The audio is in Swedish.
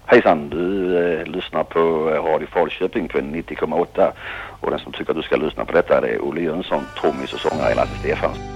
Hejsan, du lyssnar på Radio Falköping på 90,8 och den som tycker att du ska lyssna på detta är Olle Jönsson, trummis och sångare i Lasse Stefans.